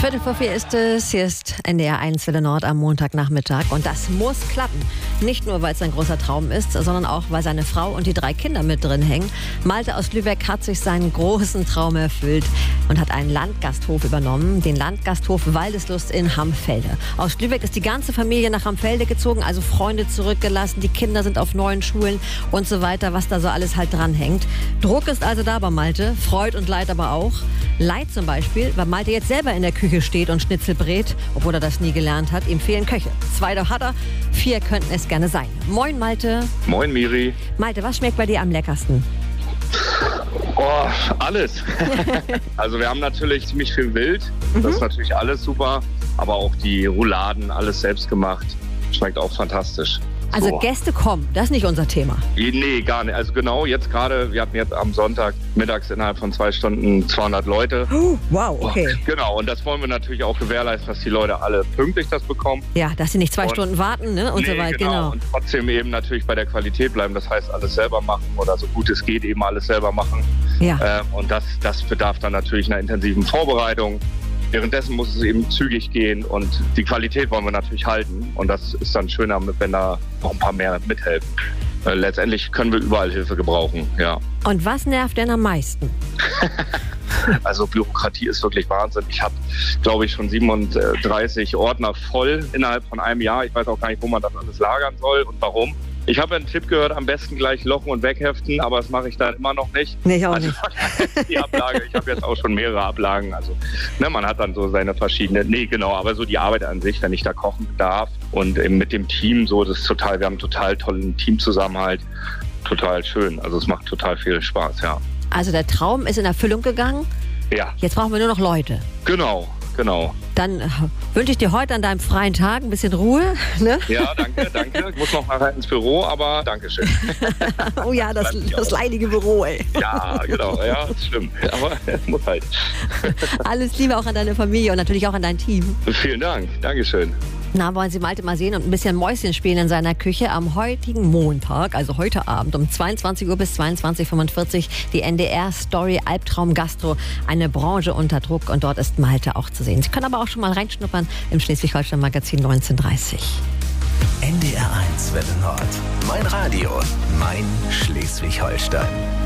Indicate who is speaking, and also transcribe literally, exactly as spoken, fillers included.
Speaker 1: Viertel vor vier ist es. Hier ist N D R eins Welle Nord am Montagnachmittag. Und das muss klappen. Nicht nur, weil es ein großer Traum ist, sondern auch, weil seine Frau und die drei Kinder mit drin hängen. Malte aus Lübeck hat sich seinen großen Traum erfüllt und hat einen Landgasthof übernommen. Den Landgasthof Waldeslust in Hamfelde. Aus Lübeck ist die ganze Familie nach Hamfelde gezogen, also Freunde zurückgelassen. Die Kinder sind auf neuen Schulen und so weiter, was da so alles halt dranhängt. Druck ist also da bei Malte, Freud und Leid aber auch. Leid zum Beispiel, weil Malte jetzt selber in der Küche steht und Schnitzel brät, obwohl er das nie gelernt hat. Ihm fehlen Köche. Zwei doch hat er, vier könnten es gerne sein. Moin Malte.
Speaker 2: Moin Miri.
Speaker 1: Malte, was schmeckt bei dir am leckersten?
Speaker 2: Oh, alles. Also wir haben natürlich ziemlich viel Wild. Das mhm. ist natürlich alles super. Aber auch die Rouladen, alles selbst gemacht. Schmeckt auch fantastisch.
Speaker 1: Also
Speaker 2: so.
Speaker 1: Gäste kommen, das ist nicht unser Thema.
Speaker 2: Nee, gar nicht. Also genau, jetzt gerade, wir hatten jetzt am Sonntag mittags innerhalb von zwei Stunden zweihundert Leute.
Speaker 1: Oh, wow, okay.
Speaker 2: Und, genau, und das wollen wir natürlich auch gewährleisten, dass die Leute alle pünktlich das bekommen.
Speaker 1: Ja, dass sie nicht zwei
Speaker 2: und,
Speaker 1: Stunden warten, ne? Und
Speaker 2: nee,
Speaker 1: so weiter,
Speaker 2: genau.
Speaker 1: genau.
Speaker 2: Und trotzdem eben natürlich bei der Qualität bleiben. Das heißt, alles selber machen oder so gut es geht, eben alles selber machen.
Speaker 1: Ja.
Speaker 2: Äh, und das, das bedarf dann natürlich einer intensiven Vorbereitung. Währenddessen muss es eben zügig gehen und die Qualität wollen wir natürlich halten. Und das ist dann schöner, wenn da noch ein paar mehr mithelfen. Äh, letztendlich können wir überall Hilfe gebrauchen, ja.
Speaker 1: Und was nervt denn am meisten?
Speaker 2: Also Bürokratie ist wirklich Wahnsinn. Ich habe, glaube ich, schon siebenunddreißig Ordner voll innerhalb von einem Jahr. Ich weiß auch gar nicht, wo man das alles lagern soll und warum. Ich habe einen Tipp gehört, am besten gleich lochen und wegheften, aber das mache ich dann immer noch nicht.
Speaker 1: Nee, ich auch
Speaker 2: also,
Speaker 1: nicht.
Speaker 2: Die Ablage, ich habe jetzt auch schon mehrere Ablagen. Also ne, man hat dann so seine verschiedenen, nee genau, aber so die Arbeit an sich, wenn ich da kochen darf und eben mit dem Team so, das ist total, wir haben einen total tollen Teamzusammenhalt, total schön. Also es macht total viel Spaß, ja.
Speaker 1: Also der Traum ist in Erfüllung gegangen?
Speaker 2: Ja.
Speaker 1: Jetzt brauchen wir nur noch Leute.
Speaker 2: Genau, genau.
Speaker 1: Dann äh, wünsche ich dir heute an deinem freien Tag ein bisschen Ruhe. Ne?
Speaker 2: Ja, danke, danke. Ich muss noch nachher ins Büro, aber Dankeschön.
Speaker 1: Oh ja, das, das leidige Büro, ey.
Speaker 2: Ja, genau, ja, das stimmt. Aber es muss halt.
Speaker 1: Alles Liebe auch an deine Familie und natürlich auch an dein Team.
Speaker 2: Vielen Dank, Dankeschön.
Speaker 1: Na, wollen Sie Malte mal sehen und ein bisschen Mäuschen spielen in seiner Küche am heutigen Montag, also heute Abend um zweiundzwanzig Uhr bis zweiundzwanzig Uhr fünfundvierzig, die N D R-Story Albtraum Gastro, eine Branche unter Druck und dort ist Malte auch zu sehen. Sie können aber auch schon mal reinschnuppern im Schleswig-Holstein-Magazin neunzehn Uhr dreißig.
Speaker 3: N D R eins Welle Nord. Mein Radio, mein Schleswig-Holstein.